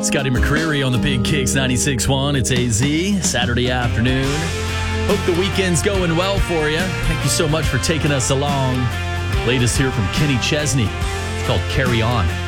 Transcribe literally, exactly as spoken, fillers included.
Scotty McCreery on the Big Kicks ninety-six point one. It's A Z, Saturday afternoon. Hope the weekend's going well for you. Thank you so much for taking us along. Latest here from Kenny Chesney. It's called Carry On.